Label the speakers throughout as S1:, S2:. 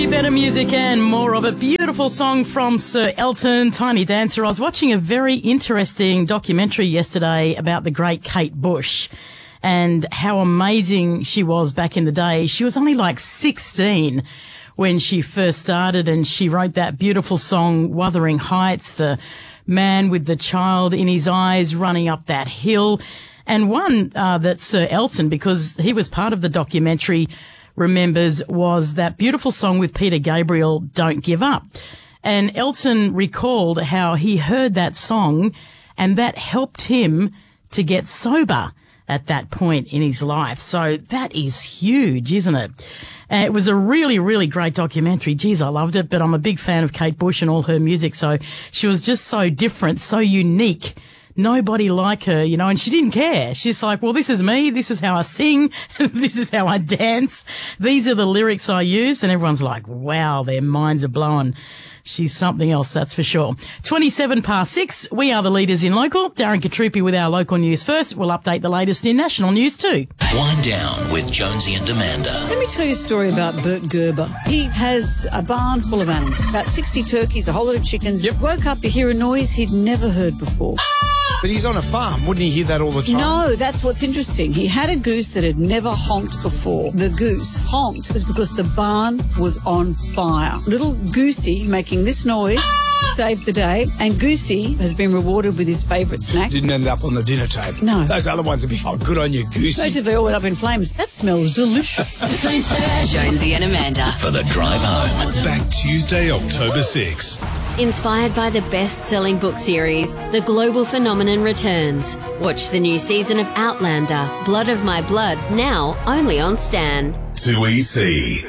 S1: Better music and more of it. Beautiful song from Sir Elton, Tiny Dancer. I was watching a very interesting documentary yesterday about the great Kate Bush and how amazing she was back in the day. She was only like 16 when she first started, and she wrote that beautiful song, Wuthering Heights, the man with the child in his eyes running up that hill. And one that Sir Elton, because he was part of the documentary, remembers was that beautiful song with Peter Gabriel, Don't Give Up. And Elton recalled how he heard that song and that helped him to get sober at that point in his life. So that is huge, isn't it? It was a really, really great documentary. Geez, I loved it, but I'm a big fan of Kate Bush and all her music. So she was just so different, so unique. Nobody like her, you know, and she didn't care. She's like, well, this is me. This is how I sing. This is how I dance. These are the lyrics I use. And everyone's like, wow, their minds are blown. She's something else, that's for sure. 6:27. We are the leaders in local. Darren Katrupi with our local news first. We'll update the latest in national news too.
S2: Wind down with Jonesy and Amanda.
S3: Let me tell you a story about Bert Gerber. He has a barn full of animals, about 60 turkeys, a whole lot of chickens.
S4: Yep.
S3: Woke up to hear a noise he'd never heard before.
S4: But he's on a farm. Wouldn't he hear that all the time?
S3: No, that's what's interesting. He had a goose that had never honked before. The goose honked was because the barn was on fire. Little Goosey making this noise saved the day, and Goosey has been rewarded with his favourite snack.
S4: Didn't end up on the dinner table.
S3: No.
S4: Those other ones would be, oh, good on you, Goosey.
S3: Especially if they all went up in flames. That smells delicious.
S5: Jonesy and Amanda.
S2: For the drive home.
S6: Back Tuesday, October 6.
S5: Inspired by the best-selling book series, The Global Phenomenon returns. Watch the new season of Outlander, Blood of My Blood, now only on Stan.
S6: 2EC.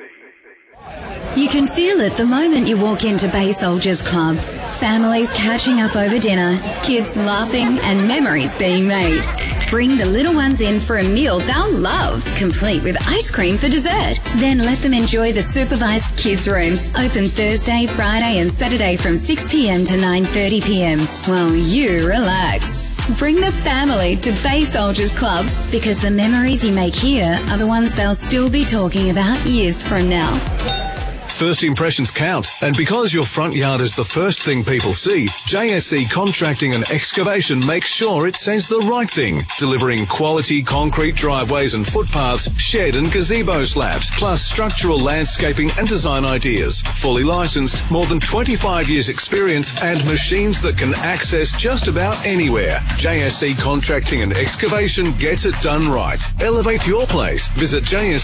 S7: You can feel it the moment you walk into Bay Soldiers Club. Families catching up over dinner, kids laughing, and memories being made. Bring the little ones in for a meal they'll love, complete with ice cream for dessert. Then let them enjoy the supervised kids room, open Thursday, Friday and Saturday from 6 p.m. to 9:30 p.m. while you relax. Bring the family to Bay Soldiers Club, because the memories you make here are the ones they'll still be talking about years from now.
S6: First impressions count, and because your front yard is the first thing people see, JSC Contracting and Excavation makes sure it says the right thing, delivering quality concrete driveways and footpaths, shed and gazebo slabs, plus structural landscaping and design ideas. Fully licensed, more than 25 years experience, and machines that can access just about anywhere. JSC Contracting and Excavation gets it done right. Elevate your place. Visit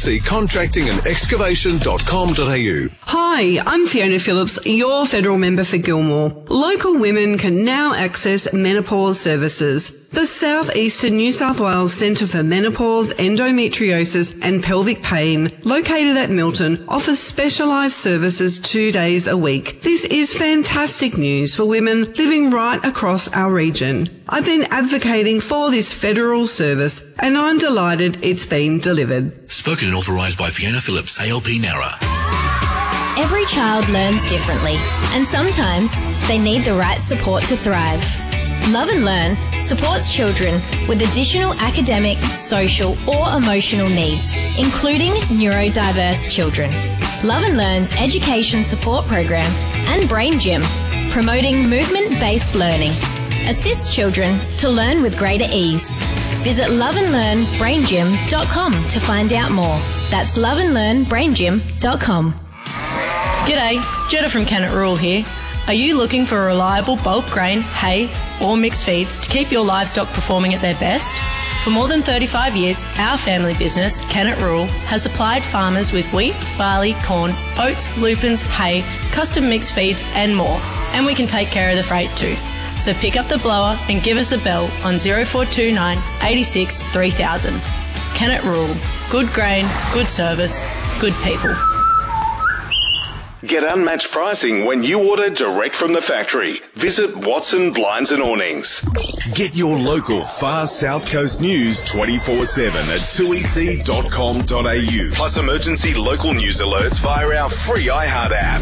S6: jsccontractingandexcavation.com.au.
S8: Hi, I'm Fiona Phillips, your federal member for Gilmore. Local women can now access menopause services. The South Eastern New South Wales Centre for Menopause, Endometriosis and Pelvic Pain, located at Milton, offers specialised services 2 days a week. This is fantastic news for women living right across our region. I've been advocating for this federal service, and I'm delighted it's been delivered.
S2: Spoken and authorised by Fiona Phillips, ALP Nara.
S9: Every child learns differently, and sometimes they need the right support to thrive. Love and Learn supports children with additional academic, social or emotional needs, including neurodiverse children. Love and Learn's education support program and Brain Gym, promoting movement-based learning, assists children to learn with greater ease. Visit loveandlearnbraingym.com to find out more. That's loveandlearnbraingym.com.
S10: G'day, Jetta from Kennett Rural here. Are you looking for a reliable bulk grain, hay or mixed feeds to keep your livestock performing at their best? For more than 35 years, our family business, Kennett Rural, has supplied farmers with wheat, barley, corn, oats, lupins, hay, custom mixed feeds and more. And we can take care of the freight too. So pick up the blower and give us a bell on 0429 86 3000. Kennett Rural. Good grain, good service, good people.
S11: Get unmatched pricing when you order direct from the factory. Visit Watson Blinds and Awnings.
S6: Get your local Far South Coast news 24/7 at 2ec.com.au.
S11: Plus emergency local news alerts via our free iHeart app.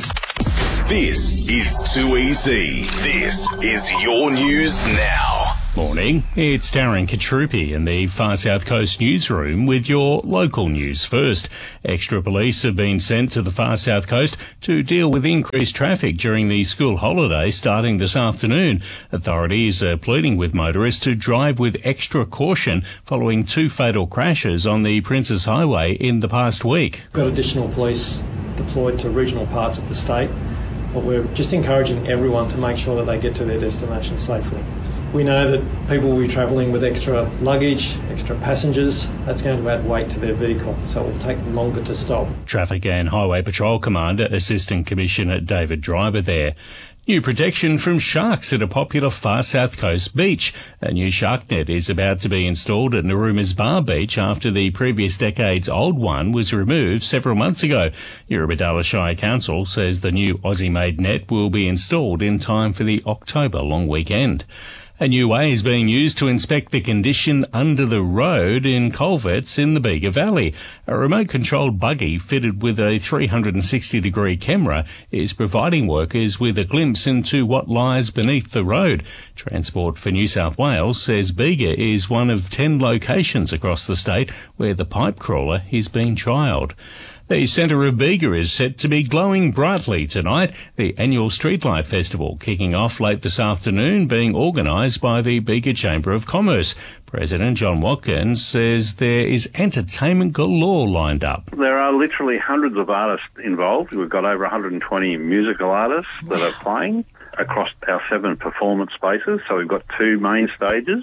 S6: This is 2EC.
S11: This is your news now.
S12: Morning, it's Darren Katrupi in the Far South Coast newsroom with your local news first. Extra police have been sent to the Far South Coast to deal with increased traffic during the school holiday starting this afternoon. Authorities are pleading with motorists to drive with extra caution following 2 fatal crashes on the Princes Highway in the past week.
S13: Got additional police deployed to regional parts of the state, but we're just encouraging everyone to make sure that they get to their destination safely. We know that people will be travelling with extra luggage, extra passengers. That's going to add weight to their vehicle, so it will take them longer to stop.
S12: Traffic and Highway Patrol Commander, Assistant Commissioner David Driver there. New protection from sharks at a popular Far South Coast beach. A new shark net is about to be installed at Naruma's Bar Beach after the previous decade's old one was removed several months ago. Eurobodalla Shire Council says the new Aussie-made net will be installed in time for the October long weekend. A new way is being used to inspect the condition under the road in culverts in the Bega Valley. A remote-controlled buggy fitted with a 360-degree camera is providing workers with a glimpse into what lies beneath the road. Transport for New South Wales says Bega is one of 10 locations across the state where the pipe crawler is being trialled. The centre of Bega is set to be glowing brightly tonight, the annual Streetlight Festival kicking off late this afternoon, being organised by the Bega Chamber of Commerce. President John Watkins says there is entertainment galore lined up.
S14: There are literally hundreds of artists involved. We've got over 120 musical artists that are playing across our 7 performance spaces. So we've got 2 main stages.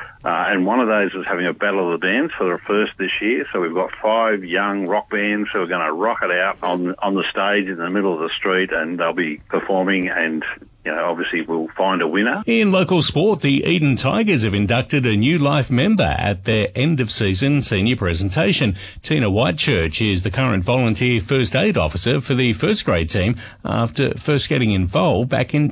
S14: And one of those is having a battle of the bands for the first this year. So we've got 5 young rock bands who are going to rock it out on the stage in the middle of the street, and they'll be performing, and obviously we'll find a winner.
S12: In local sport, the Eden Tigers have inducted a new life member at their end-of-season senior presentation. Tina Whitechurch is the current volunteer first aid officer for the first grade team after first getting involved back in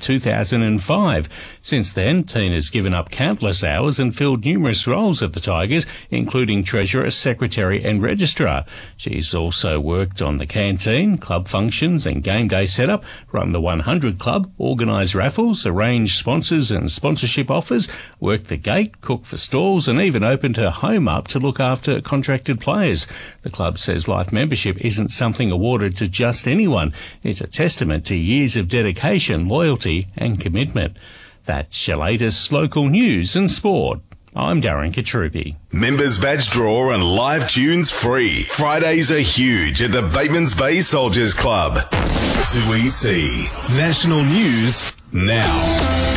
S12: 2005. Since then, Tina's given up countless hours and filled numerous roles at the Tigers, including treasurer, secretary and registrar. She's also worked on the canteen, club functions and game day setup, run the 100 Club, organised raffles, arranged sponsors and sponsorship offers, worked the gate, cooked for stalls and even opened her home up to look after contracted players. The club says life membership isn't something awarded to just anyone. It's a testament to years of dedication, loyalty and commitment. That's your latest local news and sport. I'm Darren Katrupi.
S11: Members badge draw and live tunes free. Fridays are huge at the Batemans Bay Soldiers Club. 2EC. National News now.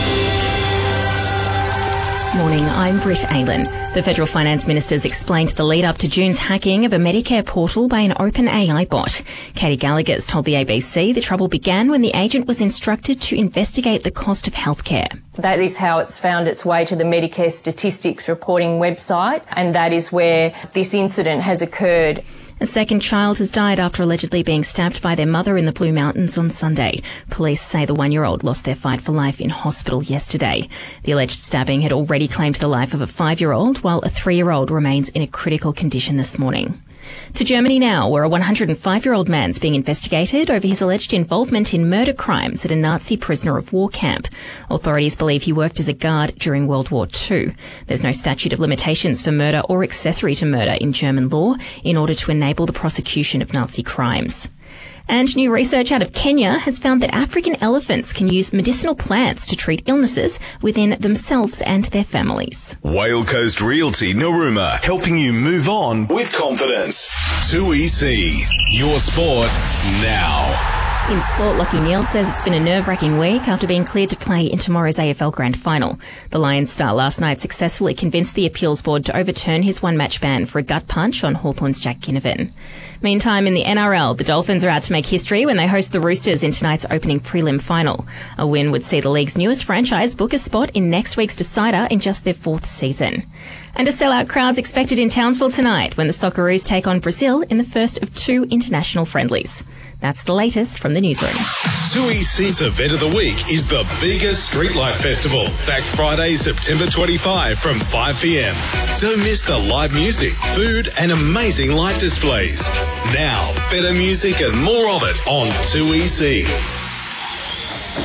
S15: Morning, I'm Britt Aylan. The Federal Finance Minister's explained the lead-up to June's hacking of a Medicare portal by an OpenAI bot. Katie Gallagher's told the ABC the trouble began when the agent was instructed to investigate the cost of healthcare.
S16: That is how it's found its way to the Medicare Statistics reporting website, and that is where this incident has occurred.
S15: A second child has died after allegedly being stabbed by their mother in the Blue Mountains on Sunday. Police say the 1-year-old lost their fight for life in hospital yesterday. The alleged stabbing had already claimed the life of a 5-year-old, while a 3-year-old remains in a critical condition this morning. To Germany now, where a 105-year-old man's being investigated over his alleged involvement in murder crimes at a Nazi prisoner of war camp. Authorities believe he worked as a guard during World War II. There's no statute of limitations for murder or accessory to murder in German law in order to enable the prosecution of Nazi crimes. And new research out of Kenya has found that African elephants can use medicinal plants to treat illnesses within themselves and their families.
S11: Whale Coast Realty Narooma, helping you move on with confidence. 2EC. Your sport now.
S15: In sport, Lachie Neale says it's been a nerve-wracking week after being cleared to play in tomorrow's AFL Grand Final. The Lions star last night successfully convinced the appeals board to overturn his one-match ban for a gut punch on Hawthorn's Jack Ginnivan. Meantime, in the NRL, the Dolphins are out to make history when they host the Roosters in tonight's opening prelim final. A win would see the league's newest franchise book a spot in next week's decider in just their 4th season. And a sellout crowd's expected in Townsville tonight when the Socceroos take on Brazil in the first of 2 international friendlies. That's the latest from the newsroom.
S11: 2EC's event of the week is the biggest Streetlight Festival, back Friday, September 25 from 5 p.m. Don't miss the live music, food and amazing light displays. Now, better music and more of it on 2EC.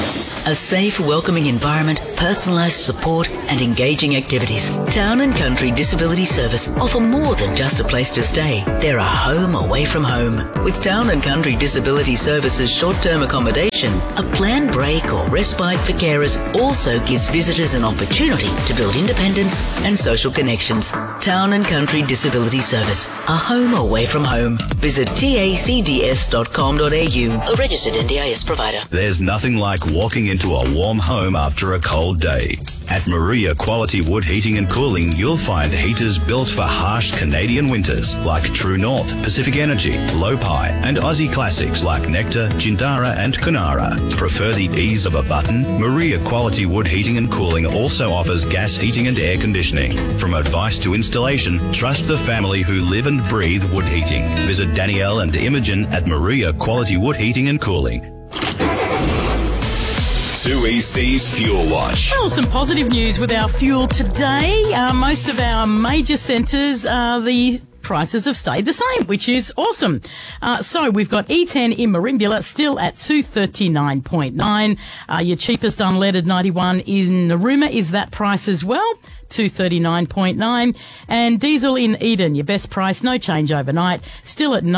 S17: A safe, welcoming environment, personalised support and engaging activities. Town and Country Disability Service offer more than just a place to stay. They're a home away from home. With Town and Country Disability Service's short-term accommodation, a planned break or respite for carers also gives visitors an opportunity to build independence and social connections. Town and Country Disability Service, a home away from home. Visit tacds.com.au, a registered NDIS provider.
S18: There's nothing like walking into a warm home after a cold day. At Maria Quality Wood Heating and Cooling, you'll find heaters built for harsh Canadian winters like True North, Pacific Energy, Lopi, and Aussie classics like Nectar, Jindara, and Kunara. Prefer the ease of a button? Maria Quality Wood Heating and Cooling also offers gas heating and air conditioning. From advice to installation, trust the family who live and breathe wood heating. Visit Danielle and Imogen at Maria Quality Wood Heating and Cooling.
S11: 2EC's Fuel Watch.
S1: Well, some positive news with our fuel today. Most of our major centres, the prices have stayed the same, which is awesome. So we've got E10 in Merimbula still at $2.39.9. Your cheapest unleaded 91 in Narooma is that price as well, $2.39.9. And diesel in Eden, your best price, no change overnight, still at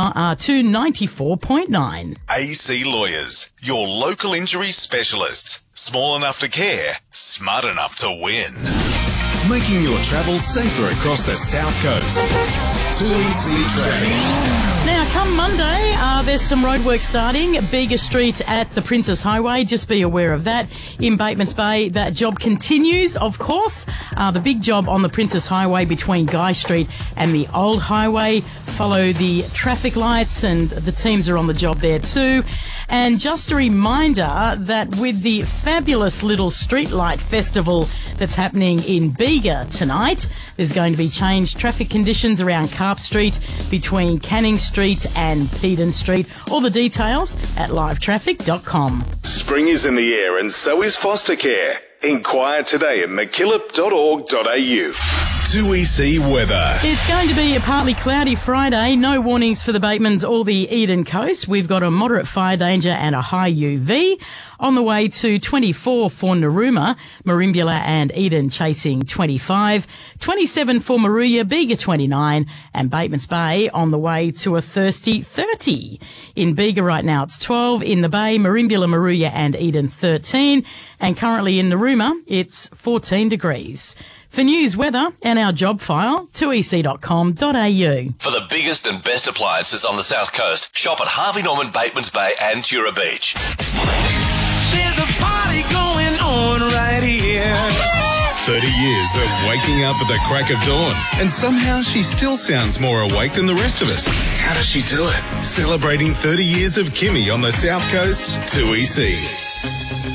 S1: $2.94.9.
S11: AC Lawyers, your local injury specialists. Small enough to care, smart enough to win. Making your travel safer across the South Coast. 2EC Traffic.
S1: Now, come Monday, there's some roadwork starting. Bega Street at the Princess Highway. Just be aware of that. In Batemans Bay, that job continues, of course. The big job on the Princess Highway between Guy Street and the Old Highway. Follow the traffic lights, and the teams are on the job there too. And just a reminder that with the fabulous little streetlight festival that's happening in Bega tonight, there's going to be changed traffic conditions around Carp Street between Canning Street and Peden Street. All the details at livetraffic.com.
S11: Spring is in the air and so is foster care. Inquire today at mckillop.org.au. 2EC weather.
S1: It's going to be a partly cloudy Friday. No warnings for the Batemans or the Eden coast. We've got a moderate fire danger and a high UV. On the way to 24 for Narooma, Merimbula and Eden chasing 25, 27 for Moruya, Bega 29, and Batemans Bay on the way to a thirsty 30. In Bega right now it's 12, in the Bay, Merimbula, Moruya and Eden 13, and currently in Narooma it's 14 degrees. For news, weather and our job file, 2ec.com.au.
S2: For the biggest and best appliances on the South Coast, shop at Harvey Norman, Batemans Bay and Tura Beach.
S11: There's a party going on right here. 30 years of waking up at the crack of dawn, and somehow she still sounds more awake than the rest of us. How does she do it? Celebrating 30 years of Kimmy on the South Coast, 2EC.